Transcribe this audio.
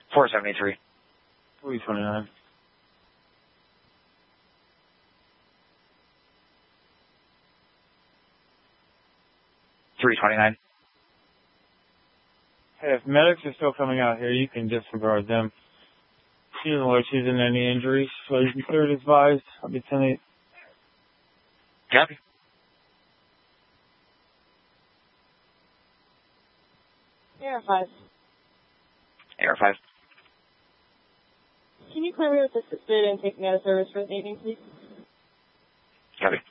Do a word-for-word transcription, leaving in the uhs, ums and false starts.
four seventy-three. three twenty-nine. three twenty-nine. Hey, if medics are still coming out here, you can disregard them. She doesn't look she's in any injuries. So you can clear it advised. I'll be ten eight. Copy. Air five. Air five. Can you clear me with the suspended and take me out of service for this evening, please? Copy.